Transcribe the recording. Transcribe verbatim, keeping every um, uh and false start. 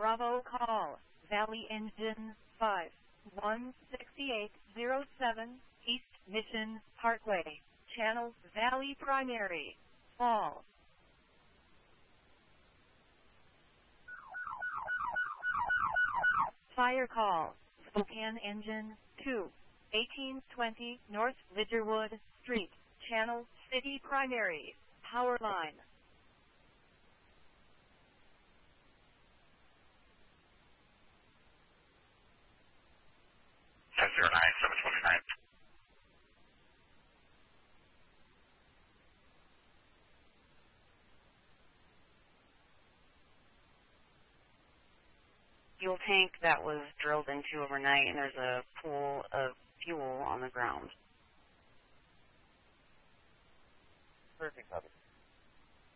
Bravo call, Valley Engine five one six eight zero seven, East Mission Parkway, Channel Valley Primary, Fall. Fire call, Spokane Engine two, eighteen twenty North Lidgerwood Street, Channel City Primary, Power Line. seven zero nine, seven twenty-nine. Fuel tank that was drilled into overnight, and there's a pool of fuel on the ground. Perfect, copy.